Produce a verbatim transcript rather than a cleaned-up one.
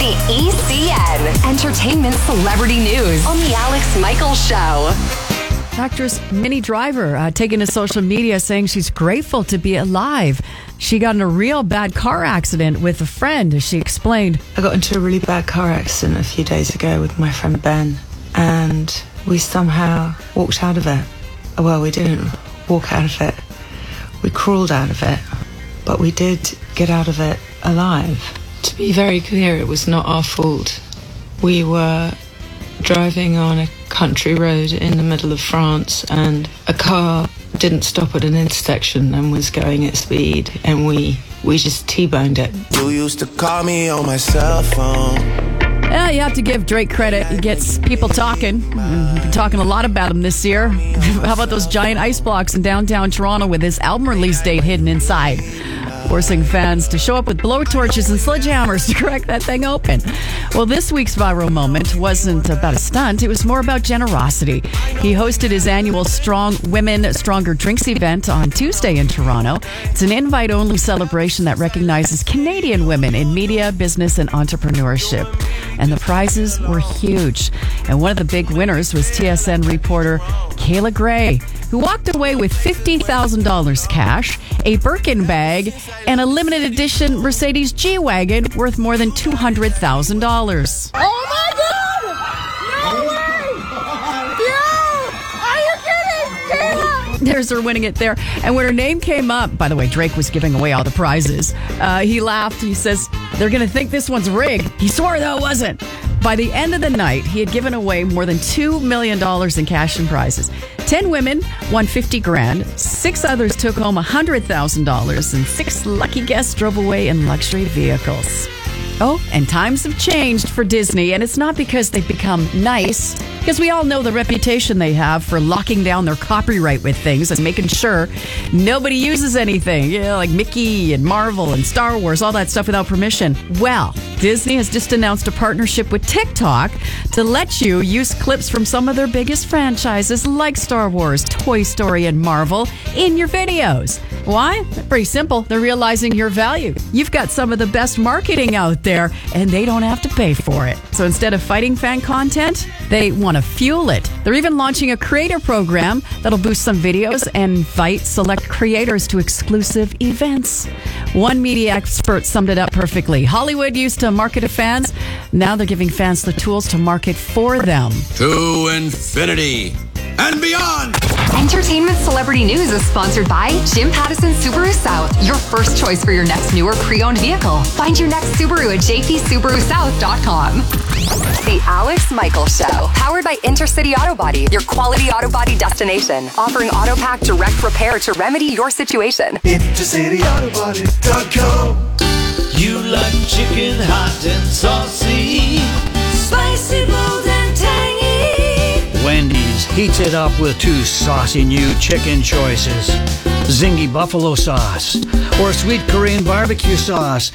The E C N, Entertainment Celebrity News on The Alex Michaels Show. Actress Minnie Driver uh, taking to social media saying she's grateful to be alive. She got in a real bad car accident with a friend, as she explained. I got into a really bad car accident a few days ago with my friend Ben, and we somehow walked out of it. Well, we didn't walk out of it. We crawled out of it, but we did get out of it alive. To be very clear, it was not our fault. We were driving on a country road in the middle of France, and a car didn't stop at an intersection and was going at speed, and we we just T-boned it. You used to call me on my cell phone. Yeah, you have to give Drake credit. He gets people talking. We've been talking a lot about him this year. How about those giant ice blocks in downtown Toronto with his album release date hidden inside, forcing fans to show up with blowtorches and sledgehammers to crack that thing open. Well, this week's viral moment wasn't about a stunt. It was more about generosity. He hosted his annual Strong Women, Stronger Drinks event on Tuesday in Toronto. It's an invite-only celebration that recognizes Canadian women in media, business, and entrepreneurship. And the prizes were huge. And one of the big winners was T S N reporter Kayla Gray, who walked away with fifty thousand dollars cash, a Birkin bag, and a limited edition Mercedes G-Wagon worth more than two hundred thousand dollars. Oh my God! No way! Yeah! Are you kidding, Kayla? There's her winning it there. And when her name came up, by the way, Drake was giving away all the prizes. Uh, he laughed. He says, they're going to think this one's rigged. He swore, though, it wasn't. By the end of the night, he had given away more than two million dollars in cash and prizes. Ten women won fifty grand. Six others took home one hundred thousand dollars. And six lucky guests drove away in luxury vehicles. Oh, and times have changed for Disney, and it's not because they've become nice, because we all know the reputation they have for locking down their copyright with things and making sure nobody uses anything, you know, like Mickey and Marvel and Star Wars, all that stuff without permission. Well, Disney has just announced a partnership with TikTok to let you use clips from some of their biggest franchises like Star Wars, Toy Story, and Marvel in your videos. Why? Pretty simple. They're realizing your value. You've got some of the best marketing out there, and they don't have to pay for it. So instead of fighting fan content, they want to fuel it. They're even launching a creator program that'll boost some videos and invite select creators to exclusive events. One media expert summed it up perfectly. Hollywood used to market to fans. Now they're giving fans the tools to market for them. To infinity and beyond. Entertainment Celebrity News is sponsored by Jim Pattison Subaru South, your first choice for your next new or pre-owned vehicle. Find your next Subaru at j p subaru south dot com. The Alex Michaels Show, powered by Intercity Auto Body, your quality auto body destination, offering auto pack direct repair to remedy your situation. Intercity Auto Body dot com. You like chicken hot and saucy, Spicy, bold, and tangy. Wendy's heats it up with two saucy new chicken choices. Zingy buffalo sauce or sweet Korean barbecue sauce.